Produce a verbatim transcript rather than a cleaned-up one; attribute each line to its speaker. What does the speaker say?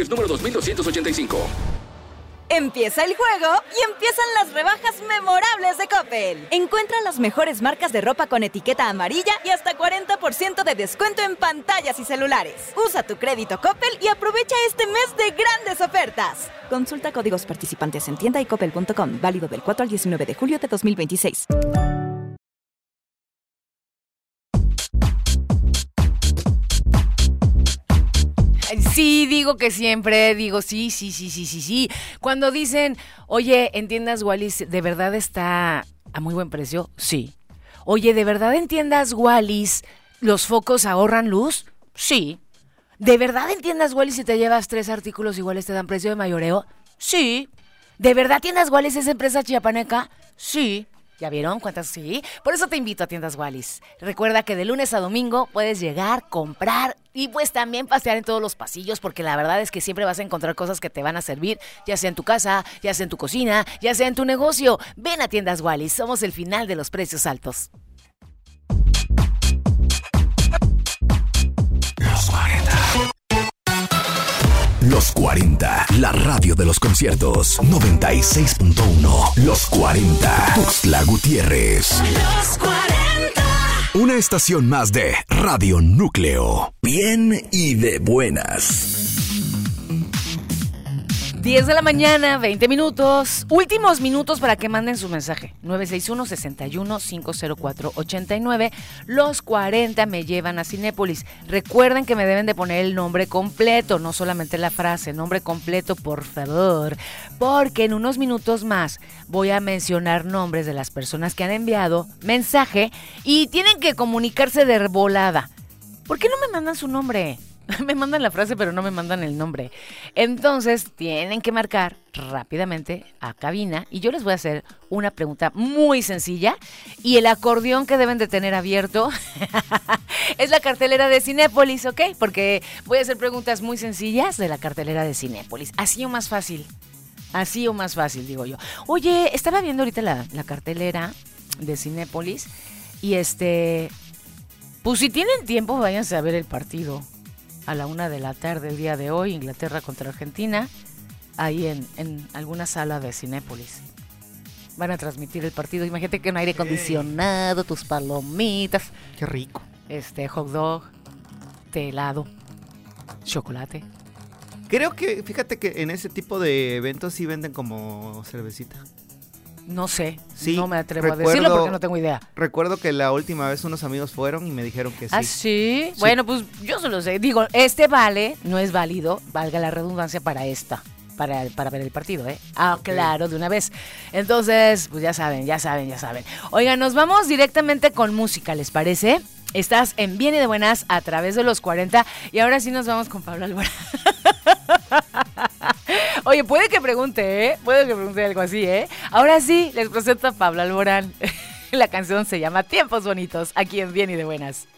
Speaker 1: COFEPRIS número dos mil doscientos ochenta y cinco.
Speaker 2: Empieza el juego y empiezan las rebajas memorables de Coppel. Encuentra las mejores marcas de ropa con etiqueta amarilla y hasta cuarenta por ciento de descuento en pantallas y celulares. Usa tu crédito Coppel y aprovecha este mes de grandes ofertas. Consulta códigos participantes en tienda y coppel punto com. Válido del cuatro al diecinueve de julio de dos mil veintiséis.
Speaker 3: Sí, digo que siempre, digo sí, sí, sí, sí, sí, sí. Cuando dicen, oye, en tiendas Wallis, ¿de verdad está a muy buen precio? Sí. Oye, ¿de verdad en tiendas Wallis los focos ahorran luz? Sí. ¿De verdad en tiendas Wallis si te llevas tres artículos iguales te dan precio de mayoreo? Sí. ¿De verdad tiendas Wallis es empresa chiapaneca? Sí. ¿Ya vieron cuántas sí? Por eso te invito a Tiendas Wallis. Recuerda que de lunes a domingo puedes llegar, comprar y pues también pasear en todos los pasillos, porque la verdad es que siempre vas a encontrar cosas que te van a servir, ya sea en tu casa, ya sea en tu cocina, ya sea en tu negocio. Ven a Tiendas Wallis, somos el final de los precios altos.
Speaker 4: Los cuarenta. Los cuarenta, la radio de los conciertos. noventa y seis punto uno. Los cuarenta. Tuxtla Gutiérrez.
Speaker 5: Los cuarenta.
Speaker 4: Una estación más de Radio Núcleo. Bien y de buenas.
Speaker 3: diez de la mañana, veinte minutos. Últimos minutos para que manden su mensaje. nueve seis uno, seis uno, cinco cero cuatro, ocho nueve. Los cuarenta me llevan a Cinépolis. Recuerden que me deben de poner el nombre completo, no solamente la frase, nombre completo, por favor. Porque en unos minutos más voy a mencionar nombres de las personas que han enviado mensaje y tienen que comunicarse de volada. ¿Por qué no me mandan su nombre? Me mandan la frase, pero no me mandan el nombre. Entonces, tienen que marcar rápidamente a cabina y yo les voy a hacer una pregunta muy sencilla. Y el acordeón que deben de tener abierto es la cartelera de Cinépolis, ¿ok? Porque voy a hacer preguntas muy sencillas de la cartelera de Cinépolis. Así o más fácil. Así o más fácil, digo yo. Oye, estaba viendo ahorita la, la cartelera de Cinépolis y este... Pues si tienen tiempo, váyanse a ver el partido. A la una de la tarde el día de hoy, Inglaterra contra Argentina, ahí en, en alguna sala de Cinépolis. Van a transmitir el partido. Imagínate que un aire acondicionado, tus palomitas.
Speaker 6: Qué rico.
Speaker 3: Este, hot dog, té helado, chocolate.
Speaker 6: Creo que, fíjate que en ese tipo de eventos sí venden como cervecita.
Speaker 3: No sé,
Speaker 6: sí,
Speaker 3: no me atrevo
Speaker 6: recuerdo,
Speaker 3: a decirlo porque no tengo idea.
Speaker 6: Recuerdo que la última vez unos amigos fueron y me dijeron que sí.
Speaker 3: ¿Ah, sí?
Speaker 6: Sí.
Speaker 3: Bueno, pues yo solo sé. Digo, este vale, no es válido, valga la redundancia para esta, para, para ver el partido, ¿eh? Ah, okay. Claro, de una vez. Entonces, pues ya saben, ya saben, ya saben. Oigan, nos vamos directamente con música, ¿les parece? Estás en Bien y de Buenas a través de los cuarenta y ahora sí nos vamos con Pablo Alborán. Oye, puede que pregunte, ¿eh? Puede que pregunte algo así, ¿eh? Ahora sí, les presento a Pablo Alborán. La canción se llama Tiempos Bonitos, aquí en Bien y de Buenas.